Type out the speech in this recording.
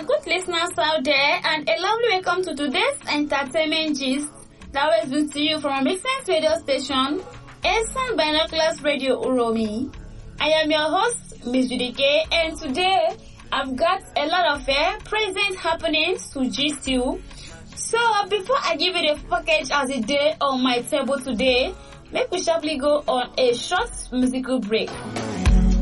good listeners out there, and a lovely welcome to today's entertainment gist that was brought to you from a Make Sense radio station, Esan Binoculars Radio Uromi. I am your host, Miss Judike, and today I've got a lot of present happenings to gist you. So before I give you the package as a day on my table today, make we sharply go on a short musical break.